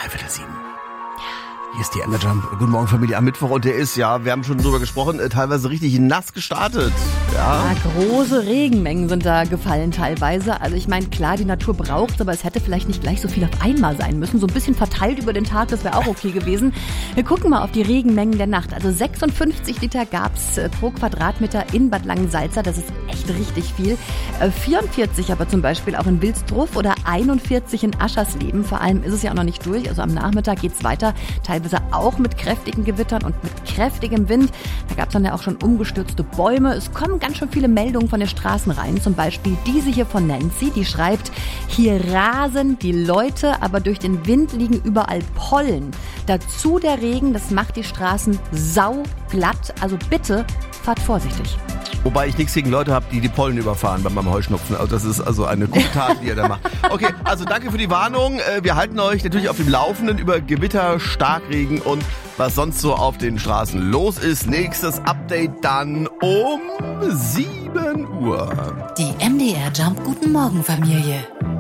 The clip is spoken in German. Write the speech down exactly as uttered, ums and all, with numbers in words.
dreiviertel sieben. Hier ist die Enerjump. Guten Morgen, Familie, am Mittwoch. Und der ist, ja, wir haben schon drüber gesprochen, äh, teilweise richtig nass gestartet. Ja. Ja, große Regenmengen sind da gefallen teilweise. Also ich meine, klar, die Natur braucht's, aber es hätte vielleicht nicht gleich so viel auf einmal sein müssen. So ein bisschen verteilt über den Tag, das wäre auch okay gewesen. Wir gucken mal auf die Regenmengen der Nacht. Also sechsundfünfzig Liter gab's äh, pro Quadratmeter in Bad Langensalza. Das ist echt richtig viel. Äh, vierundvierzig aber zum Beispiel auch in Wilsdruff oder einundvierzig in Aschersleben. Vor allem ist es ja auch noch nicht durch. Also am Nachmittag geht's weiter. Teilweise auch mit kräftigen Gewittern und mit kräftigem Wind. Da gab es dann ja auch schon umgestürzte Bäume. Es kommen ganz schön viele Meldungen von den Straßen rein. Zum Beispiel diese hier von Nancy, die schreibt, hier rasen die Leute, aber durch den Wind liegen überall Pollen. Dazu der Regen, das macht die Straßen sauglatt. Also bitte fahrt vorsichtig. Wobei ich nichts gegen Leute habe, die die Pollen überfahren bei meinem Heuschnupfen. Also das ist also eine gute Tat, die ihr da macht. Okay, also danke für die Warnung. Wir halten euch natürlich auf dem Laufenden über Gewitter, Starkregen und was sonst so auf den Straßen los ist. Nächstes Update dann um sieben Uhr. Die M D R Jump Guten Morgen Familie.